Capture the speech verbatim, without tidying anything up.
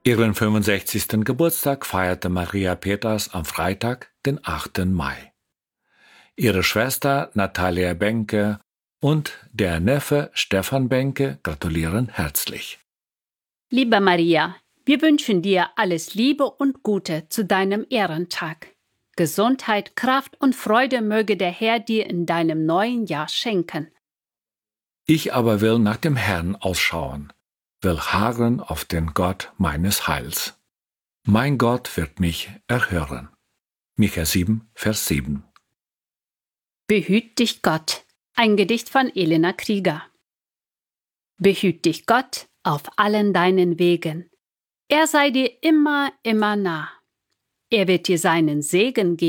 Ihren fünfundsechzigsten Geburtstag feierte Maria Peters am Freitag, den achten Mai. Ihre Schwester Natalia Benke und der Neffe Stefan Benke gratulieren herzlich. Liebe Maria, wir wünschen dir alles Liebe und Gute zu deinem Ehrentag. Gesundheit, Kraft und Freude möge der Herr dir in deinem neuen Jahr schenken. Ich aber will nach dem Herrn ausschauen, will harren auf den Gott meines Heils. Mein Gott wird mich erhören. Micha sieben, Vers sieben. Behüt dich Gott. Ein Gedicht von Elena Krieger. Behüt dich Gott auf allen deinen Wegen. Er sei dir immer, immer nah. Er wird dir seinen Segen geben.